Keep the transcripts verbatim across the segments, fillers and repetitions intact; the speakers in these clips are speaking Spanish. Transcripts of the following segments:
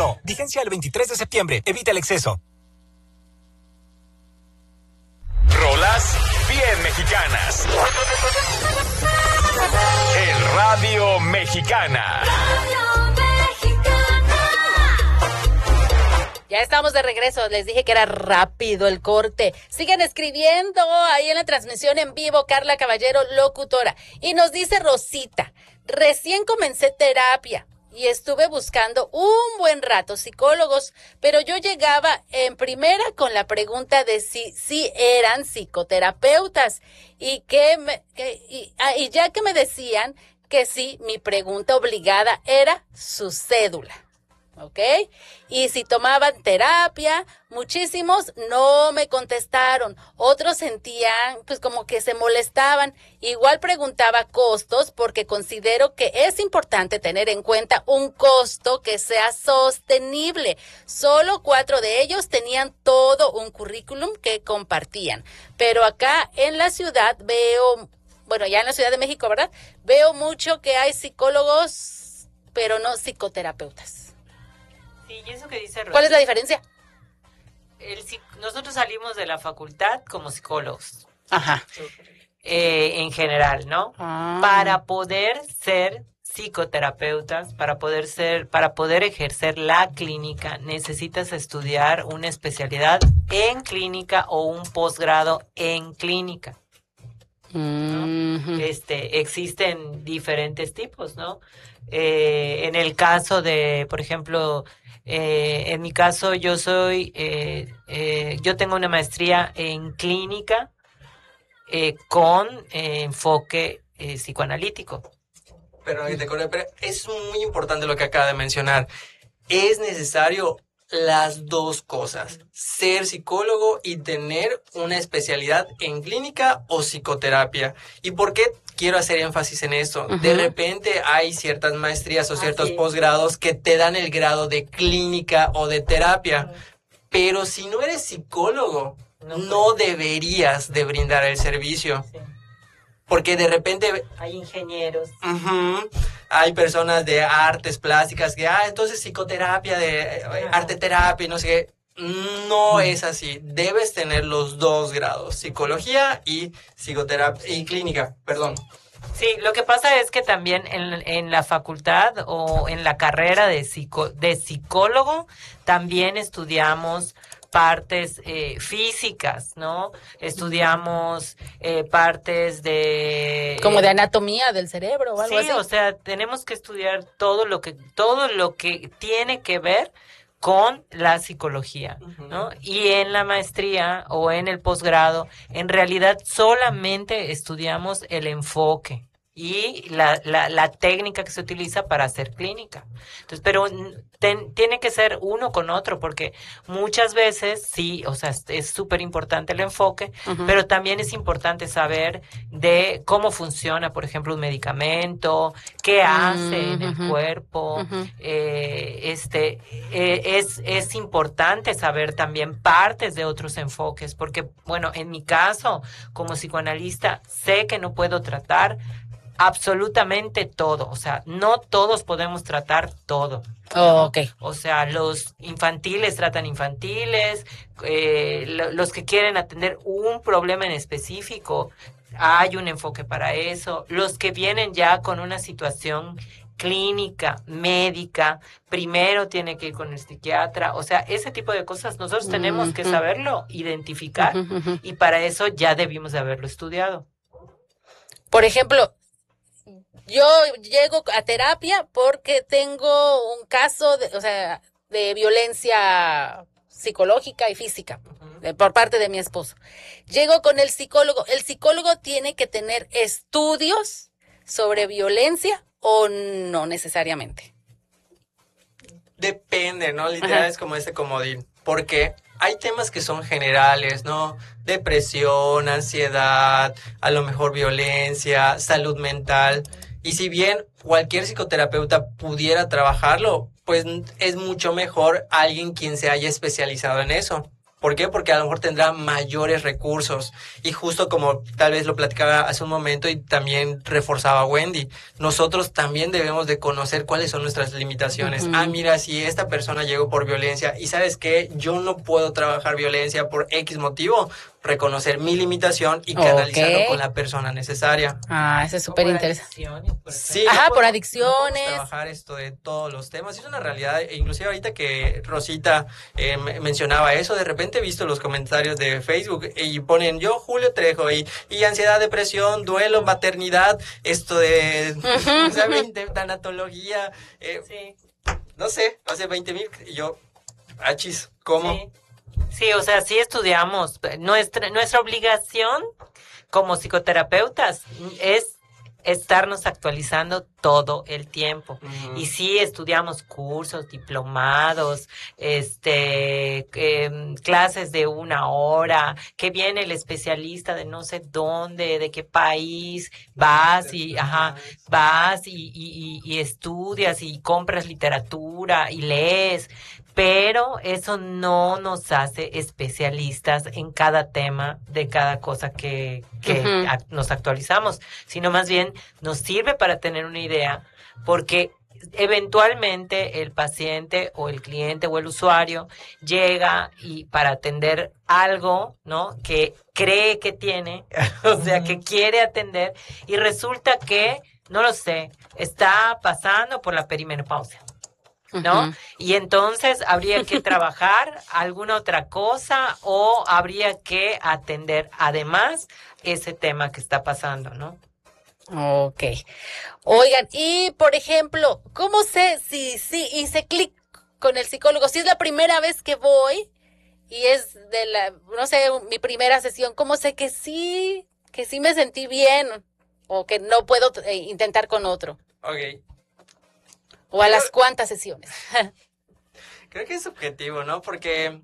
uno. Vigencia el veintitrés de septiembre. Evita el exceso. Rolas bien mexicanas. En Radio Mexicana. Ya estamos de regreso, les dije que era rápido el corte. Sigan escribiendo ahí en la transmisión en vivo, Carla Caballero, locutora. Y nos dice Rosita, recién comencé terapia y estuve buscando un buen rato psicólogos, pero yo llegaba en primera con la pregunta de si, si eran psicoterapeutas y, que me, que, y, ah, y ya que me decían que sí, mi pregunta obligada era su cédula. ¿Ok? Y si tomaban terapia, muchísimos no me contestaron, otros sentían pues como que se molestaban. Igual preguntaba costos porque considero que es importante tener en cuenta un costo que sea sostenible. Solo cuatro de ellos tenían todo un currículum que compartían, pero acá en la ciudad veo, bueno, ya en la Ciudad de México, ¿verdad? Veo mucho que hay psicólogos, pero no psicoterapeutas. Sí, y eso que dice Rosita, ¿cuál es la diferencia? El, nosotros salimos de la facultad como psicólogos. Ajá. Eh, en general, ¿no? Ah. Para poder ser psicoterapeutas, para poder ser, para poder ejercer la clínica, necesitas estudiar una especialidad en clínica o un posgrado en clínica. ¿No? Mm-hmm. Este, existen diferentes tipos, ¿no? Eh, en el caso de, por ejemplo, eh, en mi caso yo soy, eh, eh, yo tengo una maestría en clínica eh, con eh, enfoque eh, psicoanalítico. Pero, pero es muy importante lo que acaba de mencionar. Es necesario las dos cosas, ser psicólogo y tener una especialidad en clínica o psicoterapia. ¿Y por qué quiero hacer énfasis en esto? Uh-huh. De repente hay ciertas maestrías o ciertos ah, sí. posgrados que te dan el grado de clínica o de terapia, uh-huh. pero si no eres psicólogo, no, no deberías de brindar el servicio. Sí. Porque de repente... Hay ingenieros. Uh-huh, hay personas de artes plásticas que, ah, entonces psicoterapia, de uh-huh. arte terapia, no sé qué. No uh-huh. es así. Debes tener los dos grados, psicología y psicoterapia y clínica, perdón. Sí, lo que pasa es que también en, en la facultad o en la carrera de, psico, de psicólogo también estudiamos partes eh, físicas, ¿no? Estudiamos eh, partes de... Como de anatomía del cerebro o algo sí, así. Sí, o sea, tenemos que estudiar todo lo que, todo lo que tiene que ver con la psicología, ¿no? Y en la maestría o en el posgrado, en realidad solamente estudiamos el enfoque y la, la, la técnica que se utiliza para hacer clínica. Entonces, pero ten, tiene que ser uno con otro, porque muchas veces sí, o sea, es súper importante el enfoque, uh-huh. pero también es importante saber de cómo funciona, por ejemplo, un medicamento, qué hace uh-huh. en el cuerpo, uh-huh. eh, este, eh, es, es importante saber también partes de otros enfoques, porque, bueno, en mi caso, como psicoanalista, sé que no puedo tratar absolutamente todo, o sea, no todos podemos tratar todo. Oh, okay. O sea, los infantiles tratan infantiles, eh, lo, los que quieren atender un problema en específico, hay un enfoque para eso. Los que vienen ya con una situación clínica, médica, primero tiene que ir con el psiquiatra, o sea, ese tipo de cosas nosotros uh-huh. tenemos que saberlo identificar uh-huh. y para eso ya debimos de haberlo estudiado. Por ejemplo, yo llego a terapia porque tengo un caso de, o sea, de violencia psicológica y física uh-huh. de, por parte de mi esposo. Llego con el psicólogo. ¿El psicólogo tiene que tener estudios sobre violencia o no necesariamente? Depende, ¿no? Literal uh-huh. es como ese comodín. Porque hay temas que son generales, ¿no? Depresión, ansiedad, a lo mejor violencia, salud mental. Y si bien cualquier psicoterapeuta pudiera trabajarlo, pues es mucho mejor alguien quien se haya especializado en eso. ¿Por qué? Porque a lo mejor tendrá mayores recursos. Y justo como tal vez lo platicaba hace un momento y también reforzaba Wendy, nosotros también debemos de conocer cuáles son nuestras limitaciones. Uh-huh. Ah, mira, si esta persona llegó por violencia y ¿sabes qué? Yo no puedo trabajar violencia por X motivo, reconocer mi limitación y canalizarlo okay. con la persona necesaria. Ah, eso es súper interesante. Sí, Ajá, no por adicciones. No trabajar esto de todos los temas. Es una realidad. E inclusive ahorita que Rosita eh, mencionaba eso, de repente he visto los comentarios de Facebook y ponen yo, Julio Trejo, y, y ansiedad, depresión, duelo, maternidad, esto de o sea, veinte, tanatología, eh, sí. no sé, hace veinte mil, y yo, achis, ¿cómo? Sí. Sí, o sea, sí estudiamos. Nuestra, nuestra obligación como psicoterapeutas es estarnos actualizando todo el tiempo. Uh-huh. Y sí estudiamos cursos, diplomados, este, eh, clases de una hora, que viene el especialista de no sé dónde, de qué país, vas y, ajá, vas y, y, y, y estudias y compras literatura y lees. Pero eso no nos hace especialistas en cada tema de cada cosa que, que uh-huh. a, nos actualizamos, sino más bien nos sirve para tener una idea, porque eventualmente el paciente o el cliente o el usuario llega y para atender algo, ¿no? Que cree que tiene, o sea, que quiere atender y resulta que, no lo sé, está pasando por la perimenopausia. ¿No? Uh-huh. Y entonces habría que trabajar alguna otra cosa o habría que atender además ese tema que está pasando, ¿no? Ok. Oigan, y por ejemplo, ¿cómo sé si sí hice clic con el psicólogo? Si es la primera vez que voy y es de la, no sé, mi primera sesión, ¿cómo sé que sí, que sí me sentí bien o que no puedo eh, intentar con otro? Ok. ¿O a Pero, las cuantas sesiones? Creo que es subjetivo, ¿no? Porque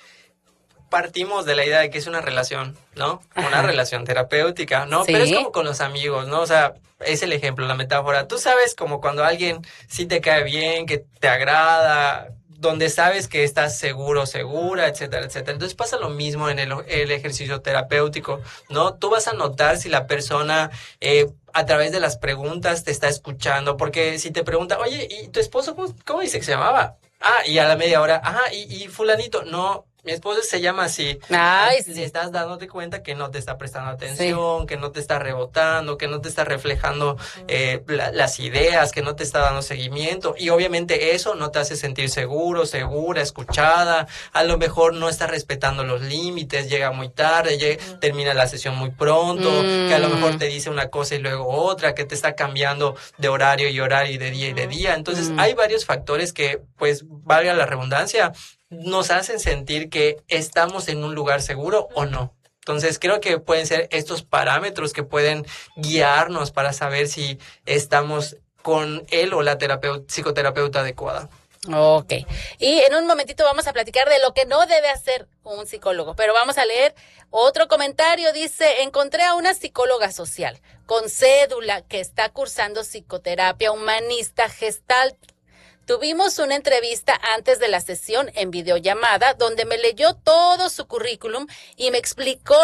partimos de la idea de que es una relación, ¿no? Ajá. Una relación terapéutica, ¿no? ¿Sí? Pero es como con los amigos, ¿no? O sea, es el ejemplo, la metáfora. Tú sabes como cuando alguien sí te cae bien, que te agrada, donde sabes que estás seguro, segura, etcétera, etcétera. Entonces pasa lo mismo en el, el ejercicio terapéutico, ¿no? Tú vas a notar si la persona eh, a través de las preguntas te está escuchando, porque si te pregunta, oye, ¿y tu esposo cómo, cómo dice que se llamaba? Ah, y a la media hora, ajá, y, y fulanito, no, mi esposo se llama así. Ay, si sí. Estás dándote cuenta que no te está prestando atención, sí. que no te está rebotando, que no te está reflejando eh, la, las ideas, que no te está dando seguimiento. Y obviamente eso no te hace sentir seguro, segura, escuchada. A lo mejor no está respetando los límites, llega muy tarde, llega, mm. termina la sesión muy pronto, mm. que a lo mejor te dice una cosa y luego otra, que te está cambiando de horario y horario y de día y de día. Entonces mm. hay varios factores que, pues, valga la redundancia, nos hacen sentir que estamos en un lugar seguro o no. Entonces creo que pueden ser estos parámetros que pueden guiarnos para saber si estamos con él o la terapeuta, psicoterapeuta adecuada. Ok. Y en un momentito vamos a platicar de lo que no debe hacer un psicólogo, pero vamos a leer otro comentario. Dice, encontré a una psicóloga social con cédula que está cursando psicoterapia humanista gestalt. Tuvimos una entrevista antes de la sesión en videollamada donde me leyó todo su currículum y me explicó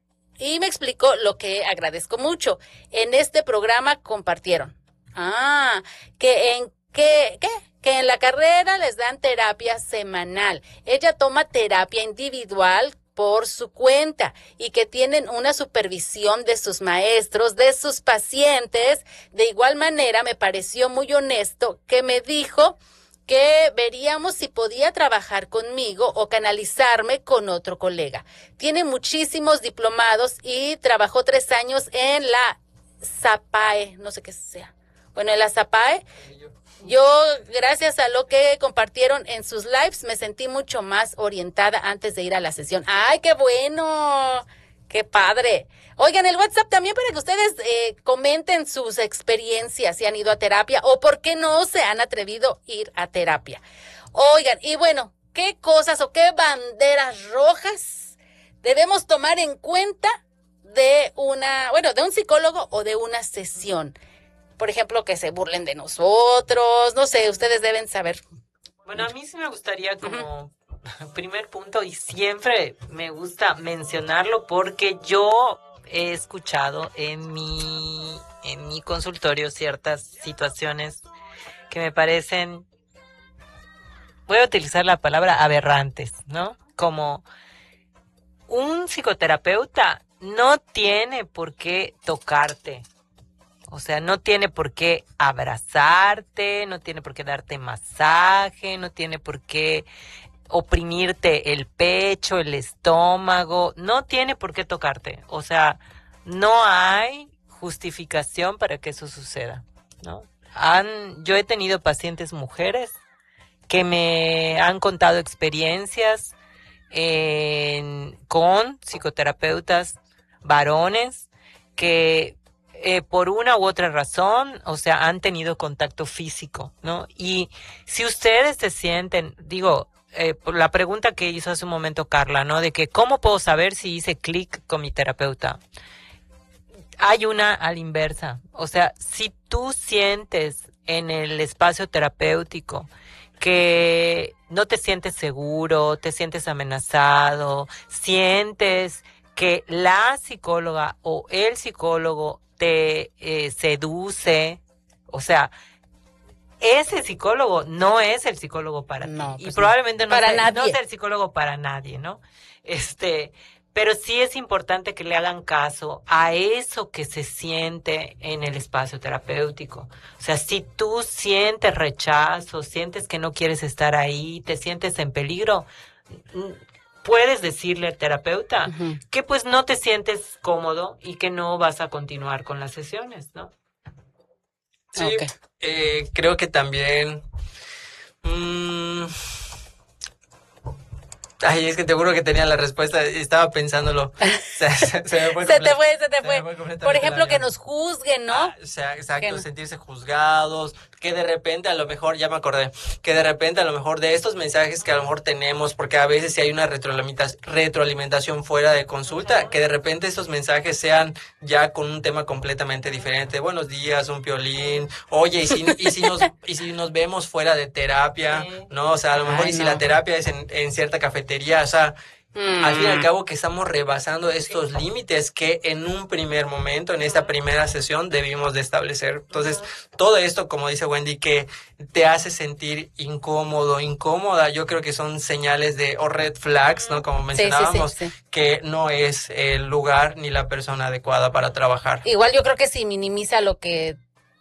y me explicó lo que agradezco mucho. En este programa compartieron. Ah, que en que ¿qué? Que en la carrera les dan terapia semanal. Ella toma terapia individual por su cuenta y que tienen una supervisión de sus maestros, de sus pacientes. De igual manera, me pareció muy honesto que me dijo que veríamos si podía trabajar conmigo o canalizarme con otro colega. Tiene muchísimos diplomados y trabajó tres años en la ZAPAE, no sé qué sea. Bueno, en la ZAPAE. Yo, gracias a lo que compartieron en sus lives, me sentí mucho más orientada antes de ir a la sesión. ¡Ay, qué bueno! ¡Qué padre! Oigan, el WhatsApp también para que ustedes eh, comenten sus experiencias, si han ido a terapia o por qué no se han atrevido a ir a terapia. Oigan, y bueno, ¿qué cosas o qué banderas rojas debemos tomar en cuenta de una, bueno, de un psicólogo o de una sesión? Por ejemplo, que se burlen de nosotros, no sé, ustedes deben saber. Bueno, a mí sí me gustaría como uh-huh. primer punto, y siempre me gusta mencionarlo porque yo he escuchado en mi, en mi consultorio ciertas situaciones que me parecen, voy a utilizar la palabra aberrantes, ¿no? Como un psicoterapeuta no tiene por qué tocarte. O sea, no tiene por qué abrazarte, no tiene por qué darte masaje, no tiene por qué oprimirte el pecho, el estómago, no tiene por qué tocarte. O sea, no hay justificación para que eso suceda, ¿no? Han, yo he tenido pacientes mujeres que me han contado experiencias en, con psicoterapeutas varones que Eh, por una u otra razón, o sea, han tenido contacto físico, ¿no? Y si ustedes se sienten, digo, eh, por la pregunta que hizo hace un momento Carla, ¿no? De que, ¿cómo puedo saber si hice clic con mi terapeuta? Hay una a la inversa. O sea, si tú sientes en el espacio terapéutico que no te sientes seguro, te sientes amenazado, sientes que la psicóloga o el psicólogo te eh, seduce, o sea, ese psicólogo no es el psicólogo para No, ti, pues y probablemente no, para sea, nadie. no sea el psicólogo para nadie, ¿no? Este, pero sí es importante que le hagan caso a eso que se siente en el espacio terapéutico. O sea, si tú sientes rechazo, sientes que no quieres estar ahí, te sientes en peligro, puedes decirle al terapeuta Ujú. que pues no te sientes cómodo y que no vas a continuar con las sesiones, ¿no? Sí, Ok. eh, creo que también... mm, ay, es que te juro que tenía la respuesta, estaba pensándolo. Se, se- se me fue Se te comple- fue, se te se me fue. completamente Por la ejemplo, que avión. nos juzguen, ¿no? Ah, o sea, exacto, Que no- sentirse juzgados, que de repente a lo mejor, ya me acordé, que de repente a lo mejor de estos mensajes que a lo mejor tenemos, porque a veces si hay una retroalimentación, retroalimentación fuera de consulta, que de repente estos mensajes sean ya con un tema completamente diferente. Buenos días, un piolín, oye, y si, y si, nos, y si nos vemos fuera de terapia, Sí. ¿no? O sea, a lo mejor Ay, y si no. la terapia es en, en cierta cafetería, o sea... Mm. Al fin y al cabo que estamos rebasando estos límites que en un primer momento, en esta primera sesión, debimos de establecer. Entonces, todo esto, como dice Wendy, que te hace sentir incómodo, incómoda, yo creo que son señales de, o red flags, ¿no? Como Sí, sí, mencionábamos, sí, sí. que no es el lugar ni la persona adecuada para trabajar. Igual yo creo que si minimiza lo que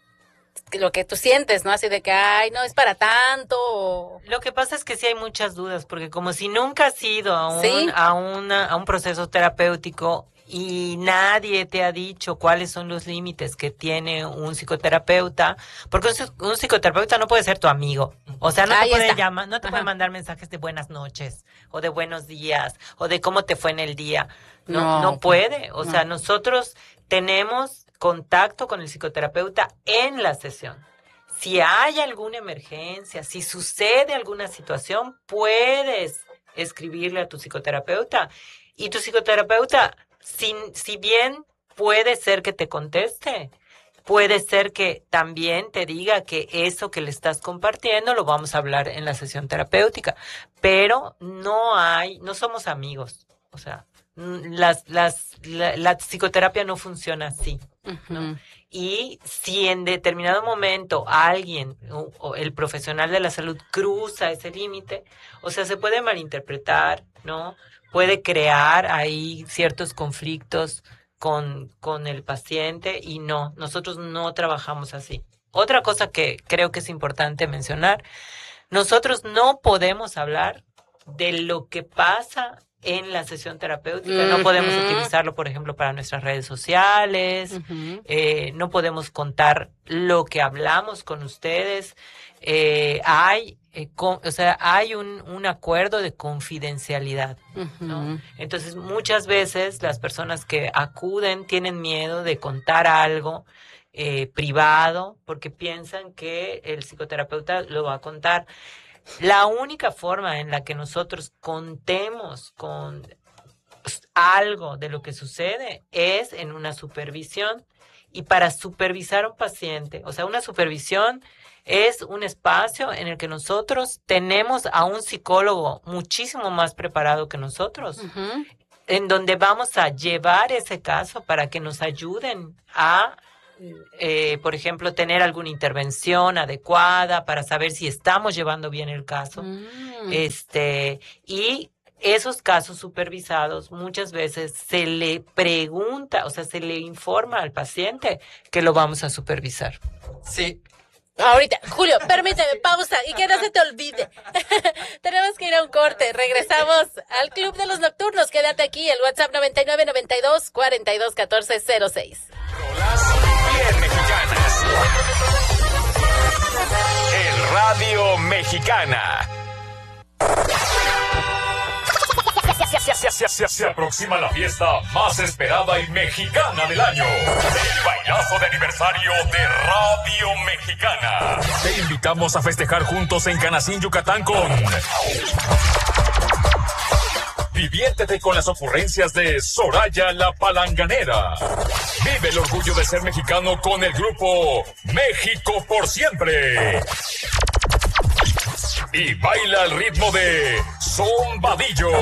lo que tú sientes, ¿no? Así de que, ay, no es para tanto. o- Lo que pasa es que sí hay muchas dudas, porque como si nunca has ido a un, Sí. a una, a un proceso terapéutico y nadie te ha dicho cuáles son los límites que tiene un psicoterapeuta, porque un, psic- un psicoterapeuta no puede ser tu amigo. O sea, no Ahí te puede está. llamar, no te puede Ajá. mandar mensajes de buenas noches, o de buenos días, o de cómo te fue en el día. No, No, no puede. O no. sea, nosotros tenemos contacto con el psicoterapeuta en la sesión. Si hay alguna emergencia, si sucede alguna situación, puedes escribirle a tu psicoterapeuta. Y tu psicoterapeuta, si, si bien puede ser que te conteste, puede ser que también te diga que eso que le estás compartiendo lo vamos a hablar en la sesión terapéutica. Pero no hay, no somos amigos. O sea, mm, las, las, la, la psicoterapia no funciona así. Ujú. Y si en determinado momento alguien o, o el profesional de la salud cruza ese límite, o sea, se puede malinterpretar, ¿no? Puede crear ahí ciertos conflictos con, con el paciente y no, nosotros no trabajamos así. Otra cosa que creo que es importante mencionar, nosotros no podemos hablar de lo que pasa en la sesión terapéutica, no podemos Ujú. utilizarlo, por ejemplo, para nuestras redes sociales, Ujú. eh, no podemos contar lo que hablamos con ustedes. Eh, hay, eh, con- o sea, hay un, un acuerdo de confidencialidad, ¿no? Ujú. Entonces, muchas veces las personas que acuden tienen miedo de contar algo eh, privado porque piensan que el psicoterapeuta lo va a contar. La única forma en la que nosotros contemos con algo de lo que sucede es en una supervisión. Y para supervisar a un paciente, o sea, una supervisión es un espacio en el que nosotros tenemos a un psicólogo muchísimo más preparado que nosotros, Ujú. en donde vamos a llevar ese caso para que nos ayuden a, eh, por ejemplo, tener alguna intervención adecuada para saber si estamos llevando bien el caso. Mm. Este, y esos casos supervisados muchas veces se le pregunta, o sea, se le informa al paciente que lo vamos a supervisar. Sí. Ahorita, Julio, permíteme, pausa y que no se te olvide. Tenemos que ir a un corte. Regresamos al Club de los Nocturnos. Quédate aquí, el WhatsApp noventa y nueve noventa y dos cuarenta y dos catorce cero seis. Rolas bien mexicanas. En Radio Mexicana. Se, se- se- se aproxima la fiesta más esperada y mexicana del año. El bailazo de aniversario de Radio Mexicana. Te invitamos a festejar juntos en Canacín, Yucatán con... Diviértete con las ocurrencias de Soraya la Palanganera. Vive el orgullo de ser mexicano con el grupo México por Siempre. Y baila al ritmo de Zombadillo.